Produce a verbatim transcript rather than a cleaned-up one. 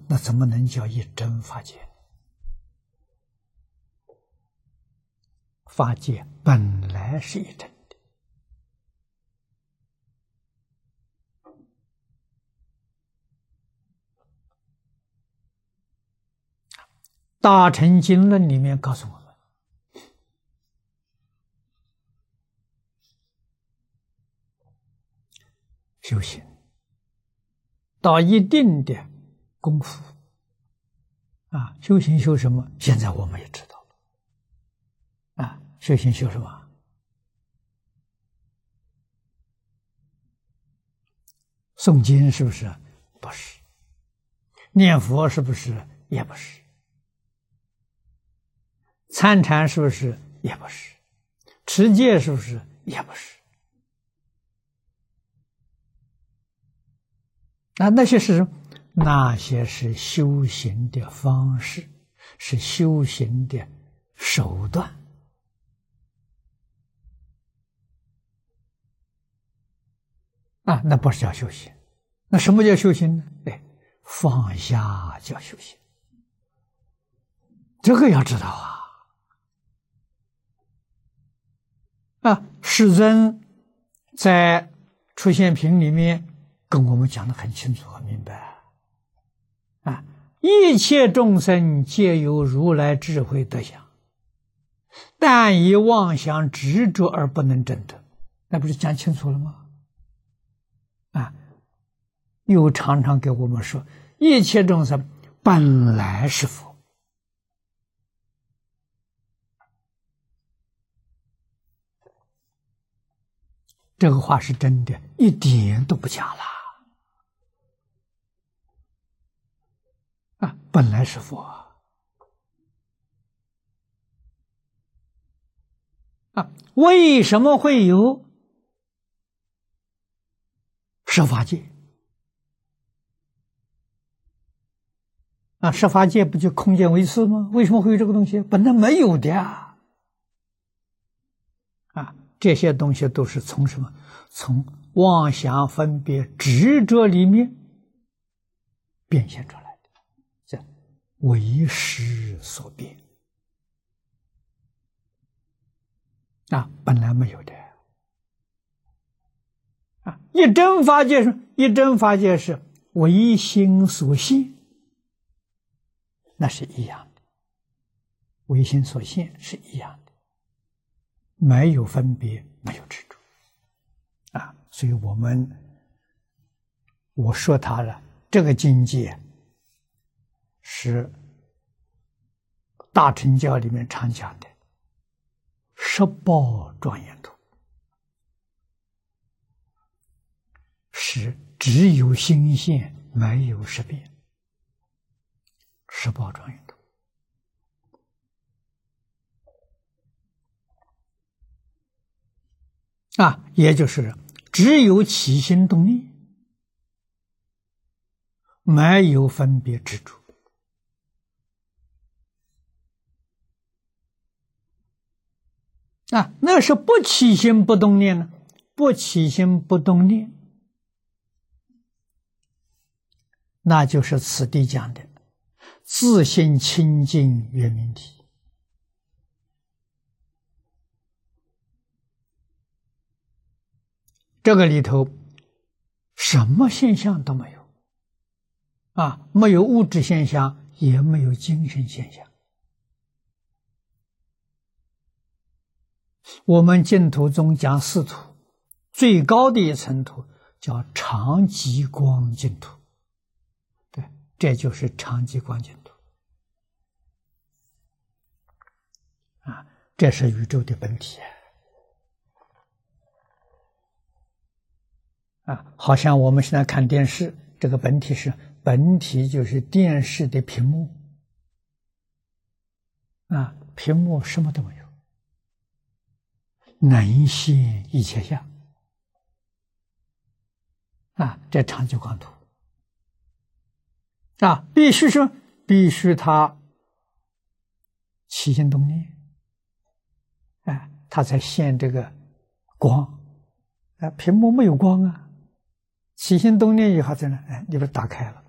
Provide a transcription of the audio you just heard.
那怎么能叫一真法界？法界本来是一真的。大乘经论里面告诉我们，修行到一定的功夫啊，修行修什么？现在我们也知道了啊，修行修什么？诵经是不是？不是。念佛是不是？也不是。参禅是不是？也不是。持戒是不是？也不是。啊，那些是那些是修行的方式，是修行的手段。啊，那不是叫修行。那什么叫修行呢？哎，放下叫修行。这个要知道啊。啊，世尊在出现品里面跟我们讲得很清楚很明白啊，一切众生皆有如来智慧德相，但以妄想执着而不能证得，那不是讲清楚了吗？啊，又常常给我们说，一切众生本来是佛。这个话是真的，一点都不假啦！啊，本来是佛啊，为什么会有十法界？啊，十法界不就空间为次吗？为什么会有这个东西？本来没有的啊！啊，这些东西都是从什么？从妄想分别执着里面变现出来的，这为识所变啊，本来没有的啊。一真法界是一真法界是唯心所现，那是一样的，唯心所现是一样的，没有分别，没有执着啊。所以我们我说他了，这个境界是大乘教里面常讲的十报庄严土，是只有心现，没有识别，十报庄严土啊，也就是只有起心动念，没有分别执着啊，那是不起心不动念呢？不起心不动念，那就是此地讲的自性清净圆明体。这个里头什么现象都没有啊，没有物质现象，也没有精神现象。我们净土中讲四土，最高的一层土叫常寂光净土，对，这就是常寂光净土啊，这是宇宙的本体啊，好像我们现在看电视，这个本体是本体就是电视的屏幕啊，屏幕什么都没有，能现一切相啊，这常寂光土啊，必须是必须它起心动念，哎，它才现这个光啊，屏幕没有光啊。起心动念以后，在那，哎，你把它打开了，